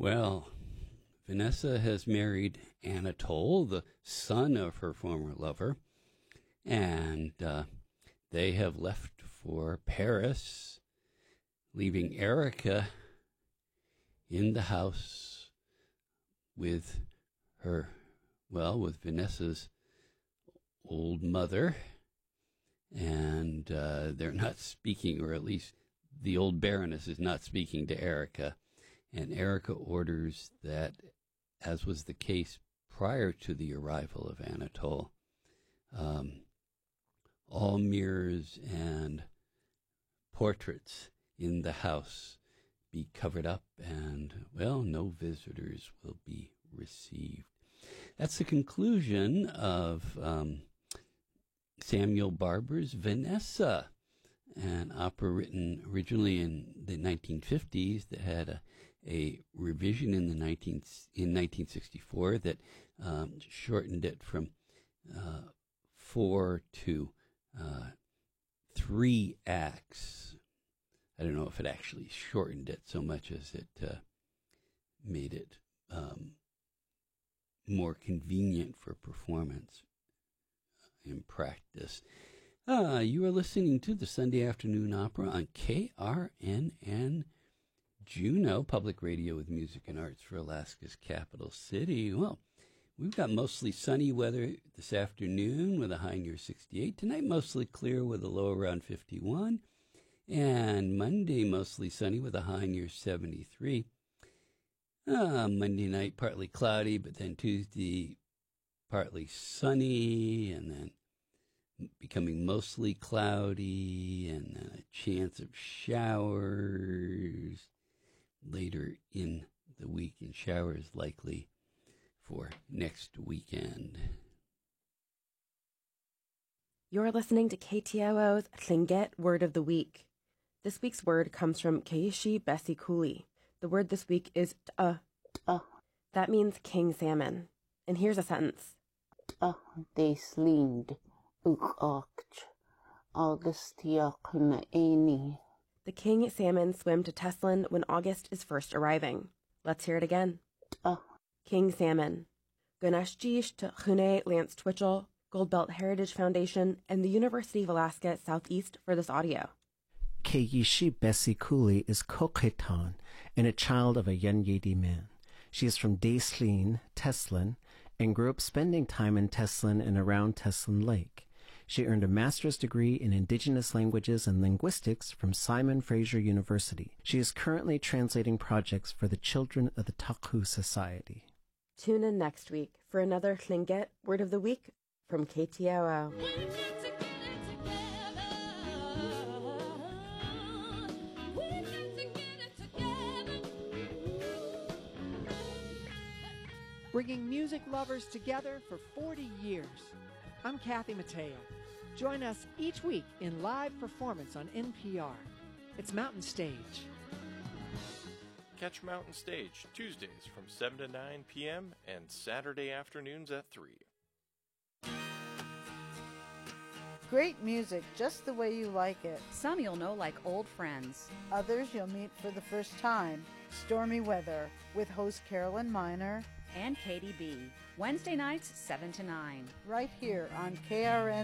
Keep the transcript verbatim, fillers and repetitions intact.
Well, Vanessa has married Anatole, the son of her former lover, and uh, they have left for Paris, leaving Erica in the house with her, well, with Vanessa's old mother, and uh, they're not speaking, or at least the old Baroness is not speaking to Erica, and Erica orders that, as was the case prior to the arrival of Anatole, um, all mirrors and portraits in the house be covered up, and, well, no visitors will be received. That's the conclusion of um, Samuel Barber's Vanessa, an opera written originally in the nineteen fifties that had a, a revision in the nineteen in nineteen sixty-four that um, shortened it from uh, four to uh, three acts. I don't know if it actually shortened it so much as it uh, made it um, more convenient for performance in practice. Uh, you are listening to the Sunday Afternoon Opera on K R N N Juneau, public radio with music and arts for Alaska's capital city. Well, we've got mostly sunny weather this afternoon with a high near sixty-eight. Tonight, mostly clear with a low around fifty-one. And Monday, mostly sunny with a high near seventy-three. Uh, Monday night, partly cloudy, but then Tuesday, partly sunny, and then becoming mostly cloudy, and then a chance of showers later in the week, and showers likely for next weekend. You're listening to K T O O's Tlingit Word of the Week. This week's word comes from Keishi Bessie Cooley. The word this week is t'ah. T'ah. That means king salmon. And here's a sentence. T'ah de slind uk ocht Augustiach na eni. The king salmon swim to Teslin when August is first arriving. Let's hear it again. T'ah. King salmon. Gunashjish to Chune Lance Twitchell, Goldbelt Heritage Foundation, and the University of Alaska Southeast for this audio. Keishi Bessie Cooley is Kokhetan and a child of a Yenyedi man. She is from Daislin, Teslin, and grew up spending time in Teslin and around Teslin Lake. She earned a master's degree in Indigenous Languages and Linguistics from Simon Fraser University. She is currently translating projects for the Children of the Taku Society. Tune in next week for another Tlingit Word of the Week from K T O O. Bringing music lovers together for forty years. I'm Kathy Mateo. Join us each week in live performance on N P R. It's Mountain Stage. Catch Mountain Stage Tuesdays from seven to nine p.m. and Saturday afternoons at three. Great music, just the way you like it. Some you'll know like old friends. Others you'll meet for the first time. Stormy Weather with host Carolyn Miner and Katie B. Wednesday nights, seven to nine. Right here on K R N.